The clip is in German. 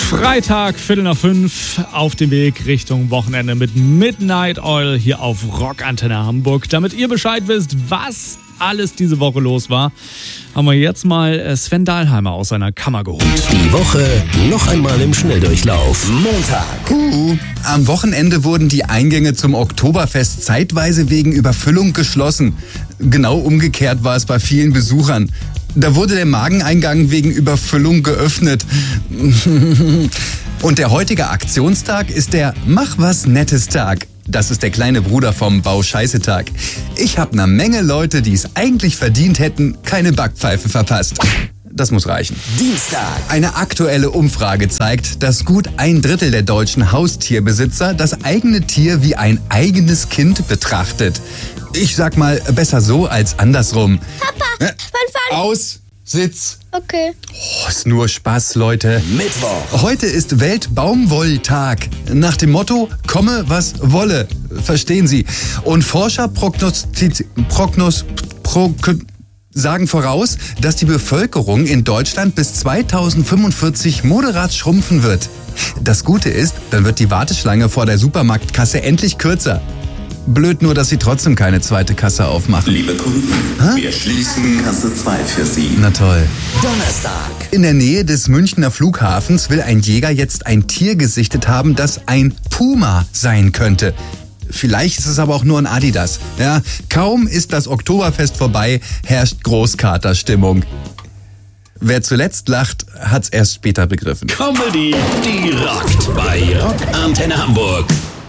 Freitag, 4:45 auf dem Weg Richtung Wochenende mit Midnight Oil hier auf Rockantenne Hamburg. Damit ihr Bescheid wisst, was alles diese Woche los war, haben wir jetzt mal Sven Dahlheimer aus seiner Kammer geholt. Die Woche noch einmal im Schnelldurchlauf. Montag. Am Wochenende wurden die Eingänge zum Oktoberfest zeitweise wegen Überfüllung geschlossen. Genau umgekehrt war es bei vielen Besuchern. Da wurde der Mageneingang wegen Überfüllung geöffnet. Und der heutige Aktionstag ist der Mach was Nettes Tag. Das ist der kleine Bruder vom Bau-Scheiße-Tag. Ich habe einer Menge Leute, die es eigentlich verdient hätten, keine Backpfeife verpasst. Das muss reichen. Dienstag. Eine aktuelle Umfrage zeigt, dass gut 1/3 der deutschen Haustierbesitzer das eigene Tier wie ein eigenes Kind betrachtet. Ich sag mal, besser so als andersrum. Papa, wann fahren? Aus, Sitz. Okay. Oh, ist nur Spaß, Leute. Mittwoch. Heute ist Weltbaumwolltag. Nach dem Motto, komme was wolle. Verstehen Sie? Und Forscher sagen voraus, dass die Bevölkerung in Deutschland bis 2045 moderat schrumpfen wird. Das Gute ist, dann wird die Warteschlange vor der Supermarktkasse endlich kürzer. Blöd nur, dass sie trotzdem keine zweite Kasse aufmachen. Liebe Kunden, wir schließen Kasse 2 für Sie. Na toll. Donnerstag. In der Nähe des Münchner Flughafens will ein Jäger jetzt ein Tier gesichtet haben, das ein Puma sein könnte. Vielleicht ist es aber auch nur ein Adidas. Ja, kaum ist das Oktoberfest vorbei, herrscht Großkaterstimmung. Wer zuletzt lacht, hat's erst später begriffen. Comedy, die rockt bei Rockantenne Hamburg.